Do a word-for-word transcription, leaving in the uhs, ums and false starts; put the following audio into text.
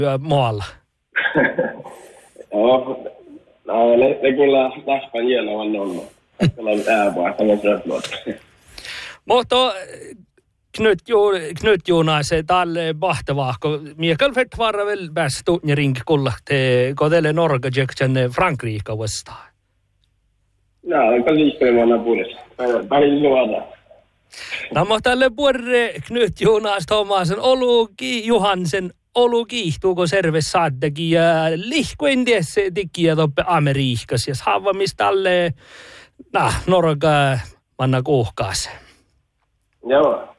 Måalla. Ja, det, det kyllä tästä genom någon. Eller är bara som ett rödblad. Mutta Knut jo Knut Jonas talle bahtavaako Mikael Fettvarra väl bäst tunne ring kulla te kodelle Norge Jackson Frankrike vastaan. Ja, kan liikkelemaan puolesta. Päin luoda. No mutta tälle puolelle Knut Jonas Thomasen Oluki Johansen Olu kiihtuuko serves saaddekin ja lihkuen ties tikkiä toppe Amerikkas ja saavamis tälle nah Norge manna kuhkaas. Joo.